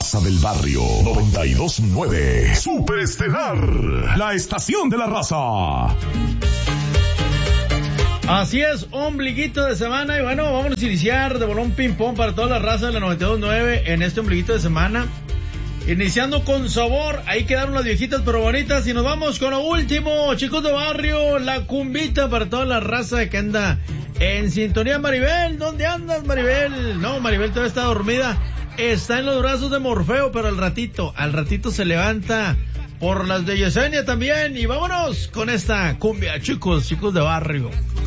raza del barrio. 92.9 Superestelar, la estación de la raza. Así es, ombliguito de semana. Y bueno, vamos a iniciar de bolón ping pong para toda la raza de la 92.9 en este ombliguito de semana. Iniciando con sabor, ahí quedaron las viejitas pero bonitas. Y nos vamos con lo último, chicos de barrio, la cumbita para toda la raza que anda en sintonía. Maribel, ¿dónde andas, Maribel? No, Maribel todavía está dormida. Está en los brazos de Morfeo, pero al ratito se levanta por las de Yesenia también. Y vámonos con esta cumbia, chicos de barrio.